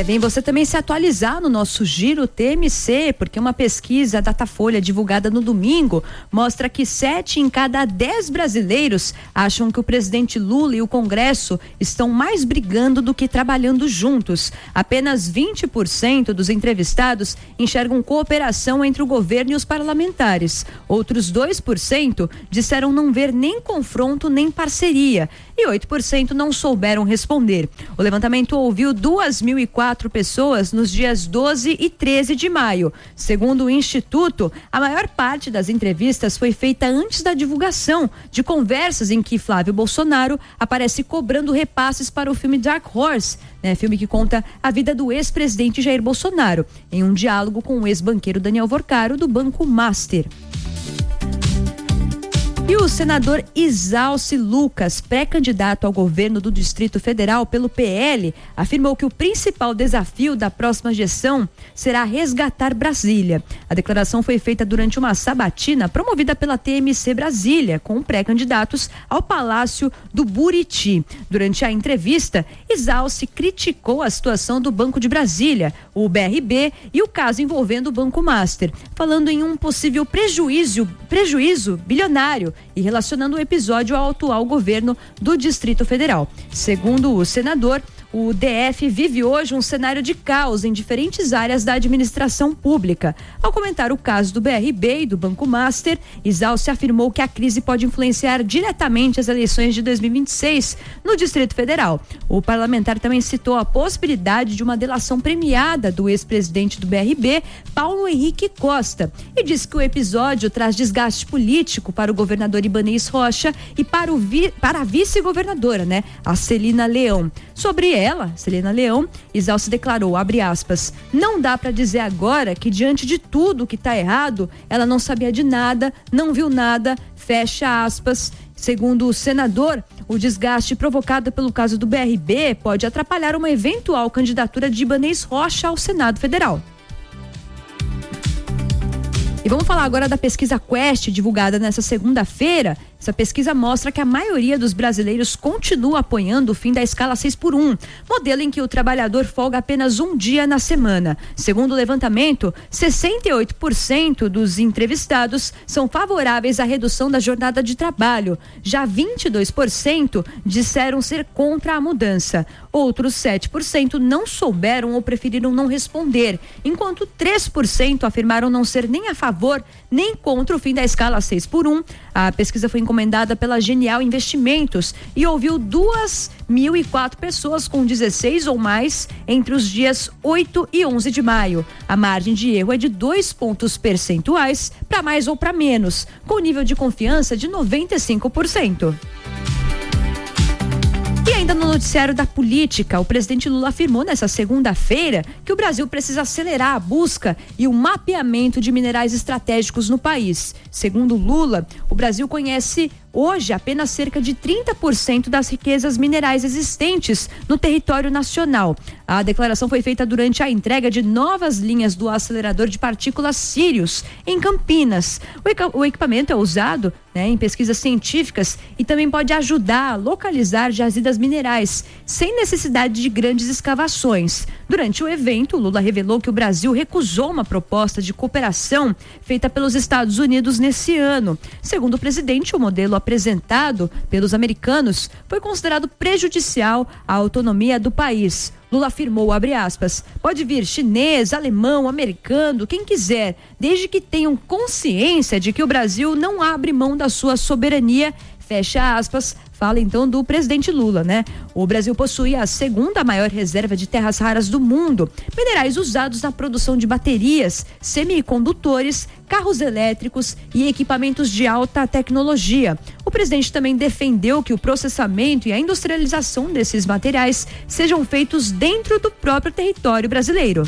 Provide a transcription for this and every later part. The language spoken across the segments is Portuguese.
Vem você também se atualizar no nosso Giro TMC, porque uma pesquisa Datafolha divulgada no domingo mostra que 7 em cada 10 brasileiros acham que o presidente Lula e o Congresso estão mais brigando do que trabalhando juntos. Apenas 20% dos entrevistados enxergam cooperação entre o governo e os parlamentares. Outros 2% disseram não ver nem confronto nem parceria e 8% não souberam responder. O levantamento ouviu 2.004 pessoas nos dias 12 e 13 de maio. Segundo o Instituto, a maior parte das entrevistas foi feita antes da divulgação de conversas em que Flávio Bolsonaro aparece cobrando repasses para o filme Dark Horse, filme que conta a vida do ex-presidente Jair Bolsonaro, em um diálogo com o ex-banqueiro Daniel Vorcaro, do Banco Master. E o senador Isalci Lucas, pré-candidato ao governo do Distrito Federal pelo PL, afirmou que o principal desafio da próxima gestão será resgatar Brasília. A declaração foi feita durante uma sabatina promovida pela TMC Brasília, com pré-candidatos ao Palácio do Buriti. Durante a entrevista, Isalci criticou a situação do Banco de Brasília, o BRB, e o caso envolvendo o Banco Master, falando em um possível prejuízo bilionário e relacionando o episódio ao atual governo do Distrito Federal. Segundo o senador, o DF vive hoje um cenário de caos em diferentes áreas da administração pública. Ao comentar o caso do BRB e do Banco Master, Isalci afirmou que a crise pode influenciar diretamente as eleições de 2026 no Distrito Federal. O parlamentar também citou a possibilidade de uma delação premiada do ex-presidente do BRB, Paulo Henrique Costa, e disse que o episódio traz desgaste político para o governador Ibanez Rocha e para a vice-governadora, a Celina Leão. Sobre ela, Celina Leão, Isalci declarou, abre aspas, não dá para dizer agora que diante de tudo que está errado, ela não sabia de nada, não viu nada, fecha aspas. Segundo o senador, o desgaste provocado pelo caso do BRB pode atrapalhar uma eventual candidatura de Ibanez Rocha ao Senado Federal. E vamos falar agora da pesquisa Quest, divulgada nessa segunda-feira. Essa pesquisa mostra que a maioria dos brasileiros continua apoiando o fim da escala 6x1, modelo em que o trabalhador folga apenas um dia na semana. Segundo o levantamento, 68% dos entrevistados são favoráveis à redução da jornada de trabalho. Já 22% disseram ser contra a mudança. Outros 7% não souberam ou preferiram não responder, enquanto 3% afirmaram não ser nem a favor nem contra o fim da escala 6x1. A pesquisa foi encomendada pela Genial Investimentos e ouviu 2.004 pessoas com 16 ou mais entre os dias 8 e 11 de maio. A margem de erro é de 2 pontos percentuais para mais ou para menos, com nível de confiança de 95%. E ainda no noticiário da política, o presidente Lula afirmou nessa segunda-feira que o Brasil precisa acelerar a busca e o mapeamento de minerais estratégicos no país. Segundo Lula, o Brasil conhece hoje apenas cerca de 30% das riquezas minerais existentes no território nacional. A declaração foi feita durante a entrega de novas linhas do acelerador de partículas Sirius, em Campinas. O equipamento é usado em pesquisas científicas e também pode ajudar a localizar jazidas minerais, sem necessidade de grandes escavações. Durante o evento, Lula revelou que o Brasil recusou uma proposta de cooperação feita pelos Estados Unidos nesse ano. Segundo o presidente, o modelo apresentado pelos americanos foi considerado prejudicial à autonomia do país. Lula afirmou, abre aspas, pode vir chinês, alemão, americano, quem quiser, desde que tenham consciência de que o Brasil não abre mão da sua soberania, fecha aspas. Fala então do presidente Lula, O Brasil possui a segunda maior reserva de terras raras do mundo, minerais usados na produção de baterias, semicondutores, carros elétricos e equipamentos de alta tecnologia. O presidente também defendeu que o processamento e a industrialização desses materiais sejam feitos dentro do próprio território brasileiro.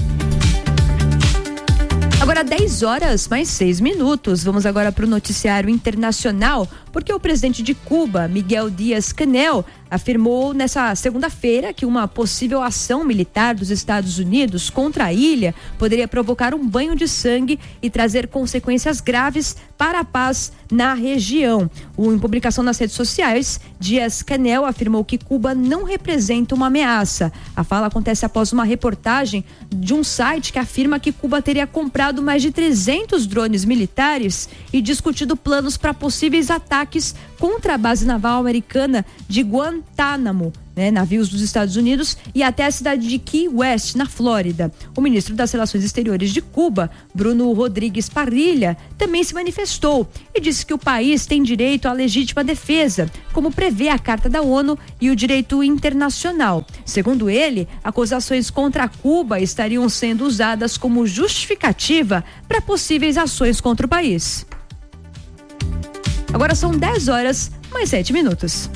Agora 10h mais 6 minutos. Vamos agora para o noticiário internacional, porque o presidente de Cuba, Miguel Díaz-Canel, afirmou nessa segunda-feira que uma possível ação militar dos Estados Unidos contra a ilha poderia provocar um banho de sangue e trazer consequências graves para a paz na região. Em publicação nas redes sociais, Díaz-Canel afirmou que Cuba não representa uma ameaça. A fala acontece após uma reportagem de um site que afirma que Cuba teria comprado mais de 300 drones militares e discutido planos para possíveis ataques contra a base naval americana de Guantánamo, navios dos Estados Unidos, e até a cidade de Key West, na Flórida. O ministro das Relações Exteriores de Cuba, Bruno Rodrigues Parrilla, também se manifestou e disse que o país tem direito à legítima defesa, como prevê a Carta da ONU e o direito internacional. Segundo ele, acusações contra Cuba estariam sendo usadas como justificativa para possíveis ações contra o país. Agora são 10 horas, mais 7 minutos.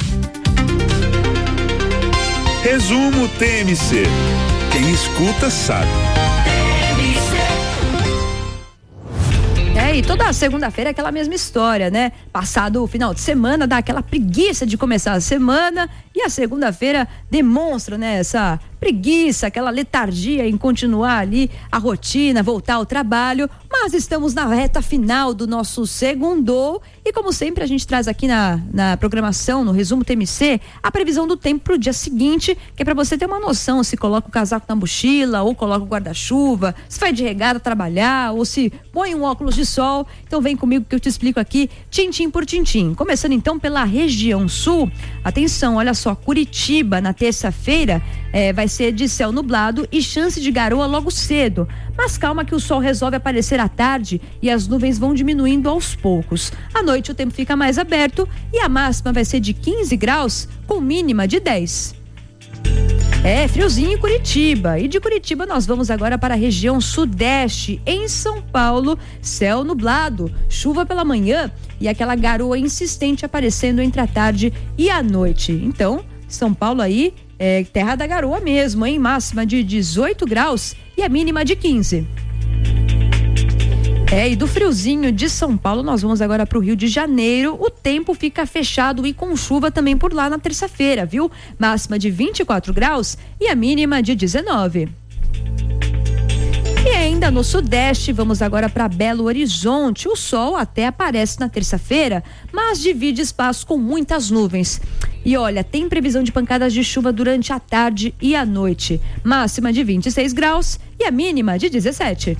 Resumo TMC. Quem escuta sabe. E toda segunda-feira é aquela mesma história, né? Passado o final de semana, dá aquela preguiça de começar a semana, e a segunda-feira demonstra, essa preguiça, aquela letargia em continuar ali a rotina, voltar ao trabalho, mas estamos na reta final do nosso segundou e, como sempre, a gente traz aqui na programação, no resumo TMC, a previsão do tempo para o dia seguinte, que é para você ter uma noção se coloca o casaco na mochila ou coloca o guarda-chuva, se vai de regata trabalhar ou se põe um óculos de sol. Então vem comigo que eu te explico aqui tintim por tintim. Começando então pela região sul, atenção, olha só, Curitiba na terça-feira vai ser de céu nublado e chance de garoa logo cedo, mas calma que o sol resolve aparecer à tarde e as nuvens vão diminuindo aos poucos. À noite o tempo fica mais aberto e a máxima vai ser de 15 graus com mínima de 10. Friozinho em Curitiba. E de Curitiba nós vamos agora para a região sudeste. Em São Paulo, céu nublado, chuva pela manhã e aquela garoa insistente aparecendo entre a tarde e a noite. Então, São Paulo aí terra da garoa mesmo, hein? Máxima de 18 graus e a mínima de 15. E do friozinho de São Paulo nós vamos agora para o Rio de Janeiro. O tempo fica fechado e com chuva também por lá na terça-feira, viu? Máxima de 24 graus e a mínima de 19. E ainda no sudeste, vamos agora para Belo Horizonte. O sol até aparece na terça-feira, mas divide espaço com muitas nuvens. E olha, tem previsão de pancadas de chuva durante a tarde e a noite. Máxima de 26 graus e a mínima de 17.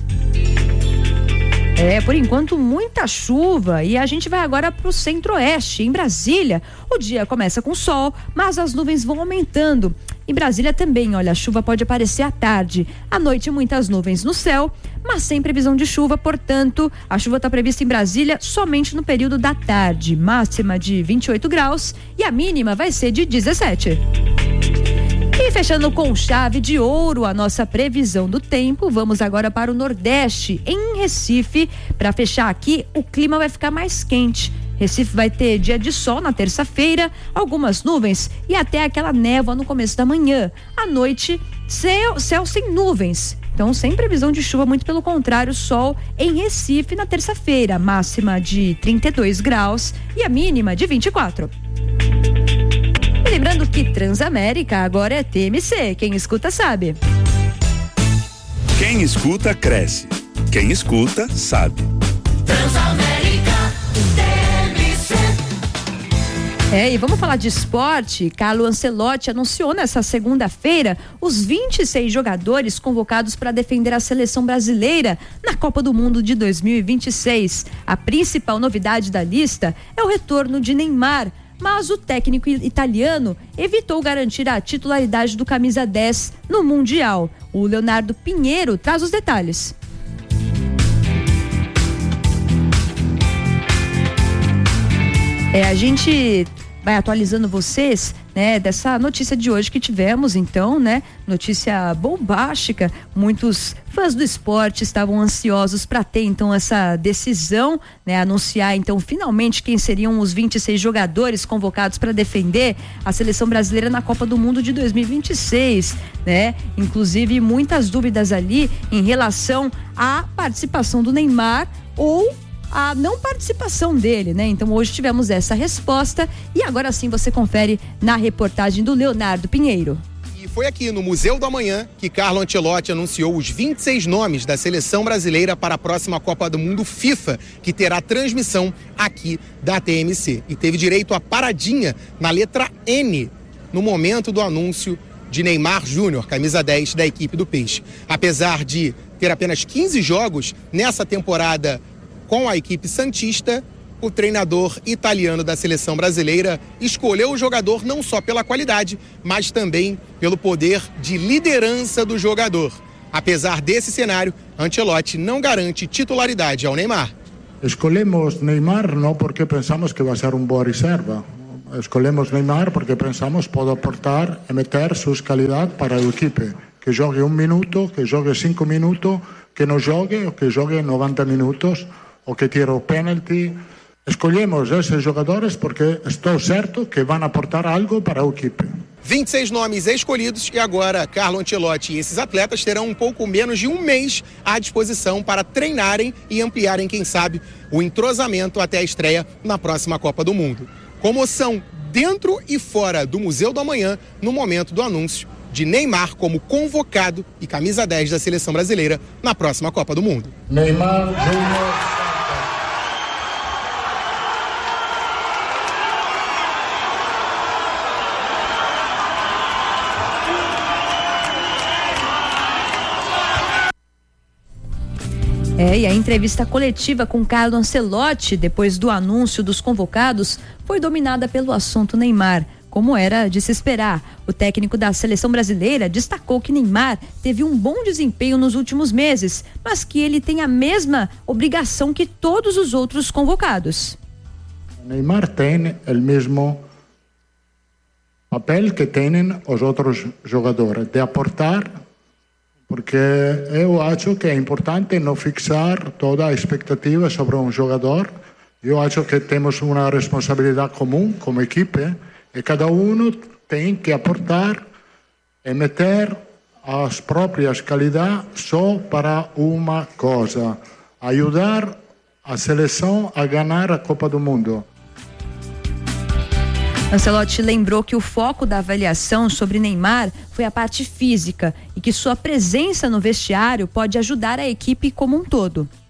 Por enquanto, muita chuva e a gente vai agora para o centro-oeste, em Brasília. O dia começa com sol, mas as nuvens vão aumentando. Em Brasília também, olha, a chuva pode aparecer à tarde. À noite, muitas nuvens no céu, mas sem previsão de chuva, portanto, a chuva está prevista em Brasília somente no período da tarde. Máxima de 28 graus e a mínima vai ser de 17. E fechando com chave de ouro a nossa previsão do tempo, vamos agora para o Nordeste, em Recife. Para fechar aqui, o clima vai ficar mais quente. Recife vai ter dia de sol na terça-feira, algumas nuvens e até aquela névoa no começo da manhã. À noite, céu sem nuvens. Então, sem previsão de chuva, muito pelo contrário, sol em Recife na terça-feira. Máxima de 32 graus e a mínima de 24. Lembrando que Transamérica agora é TMC. Quem escuta sabe. Quem escuta cresce. Quem escuta sabe. Transamérica TMC. E vamos falar de esporte. Carlo Ancelotti anunciou nessa segunda-feira os 26 jogadores convocados para defender a seleção brasileira na Copa do Mundo de 2026. A principal novidade da lista é o retorno de Neymar, mas o técnico italiano evitou garantir a titularidade do camisa 10 no Mundial. O Leonardo Pinheiro traz os detalhes. A gente vai atualizando vocês, dessa notícia de hoje que tivemos, então, notícia bombástica. Muitos fãs do esporte estavam ansiosos para ter, então, essa decisão, anunciar, então, finalmente quem seriam os 26 jogadores convocados para defender a seleção brasileira na Copa do Mundo de 2026, Inclusive, muitas dúvidas ali em relação à participação do Neymar ou a não participação dele, né? Então hoje tivemos essa resposta e agora sim você confere na reportagem do Leonardo Pinheiro. E foi aqui no Museu do Amanhã que Carlo Ancelotti anunciou os 26 nomes da seleção brasileira para a próxima Copa do Mundo FIFA, que terá transmissão aqui da TMC. E teve direito a paradinha na letra N no momento do anúncio de Neymar Júnior, camisa 10 da equipe do Peixe. Apesar de ter apenas 15 jogos nessa temporada com a equipe santista, o treinador italiano da seleção brasileira escolheu o jogador não só pela qualidade, mas também pelo poder de liderança do jogador. Apesar desse cenário, Ancelotti não garante titularidade ao Neymar. Escolhemos Neymar não porque pensamos que vai ser boa reserva. Escolhemos Neymar porque pensamos que pode aportar e meter suas qualidades para a equipe. Que jogue 1 minuto, que jogue 5 minutos, que não jogue, ou que jogue 90 minutos, ou que tire o pênalti. Escolhemos esses jogadores porque estou certo que vão aportar algo para a equipe. 26 nomes escolhidos e agora Carlo Ancelotti e esses atletas terão um pouco menos de um mês à disposição para treinarem e ampliarem, quem sabe, o entrosamento até a estreia na próxima Copa do Mundo. Comoção dentro e fora do Museu do Amanhã no momento do anúncio de Neymar como convocado e camisa 10 da seleção brasileira na próxima Copa do Mundo. Neymar Júnior. E a entrevista coletiva com Carlo Ancelotti, depois do anúncio dos convocados, foi dominada pelo assunto Neymar, como era de se esperar. O técnico da seleção brasileira destacou que Neymar teve um bom desempenho nos últimos meses, mas que ele tem a mesma obrigação que todos os outros convocados. Neymar tem o mesmo papel que têm os outros jogadores, de aportar. Porque eu acho que é importante não fixar toda a expectativa sobre um jogador. Eu acho que temos uma responsabilidade comum como equipe e cada um tem que aportar e meter as próprias qualidades só para uma coisa: ajudar a seleção a ganhar a Copa do Mundo. Ancelotti lembrou que o foco da avaliação sobre Neymar foi a parte física e que sua presença no vestiário pode ajudar a equipe como um todo.